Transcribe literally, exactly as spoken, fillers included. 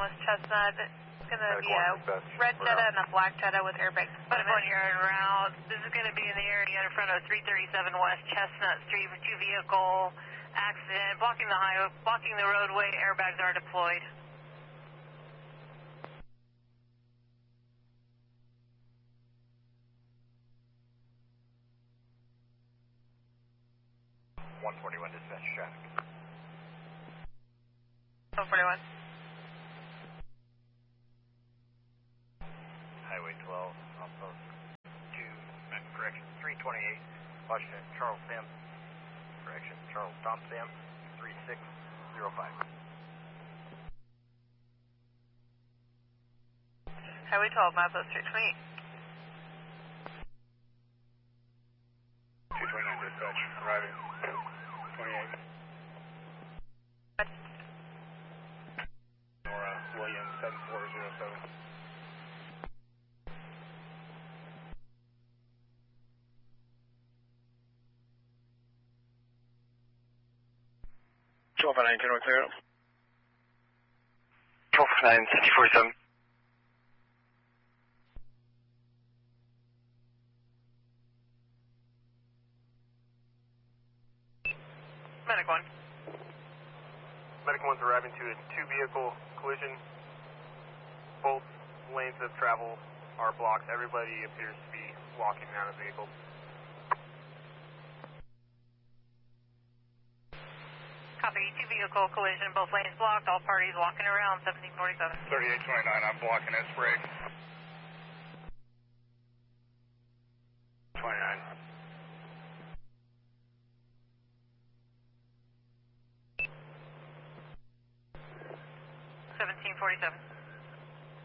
West Chestnut. It's going to be a red We're Jetta out. and a black Jetta with airbags. Medical, you're en route. This is going to be in the area in front of three thirty-seven West Chestnut Street with two vehicle accident, blocking the highway, blocking the roadway. Airbags are deployed. one forty-one dispatch traffic. one forty-one. Highway twelve, outpost two, uh, correction, three twenty-eight, Washington, Charles Sims, correction, Charles Tom Sims, three six zero five. Highway twelve, Outpost three twenty-eight. two twenty-nine dispatch, arriving, twenty-eight. Nora Williams, seven four zero seven. twelve nine, ten clear up. twelve nine, six four seven. Medic one. Medic one's arriving to a two vehicle collision. Both lanes of travel are blocked. Everybody appears to be walking out of the vehicle. Copy, two vehicle collision, both lanes blocked, all parties walking around, seventeen forty-seven. thirty-eight twenty-nine, I'm blocking it, spray. twenty-nine. seventeen forty-seven.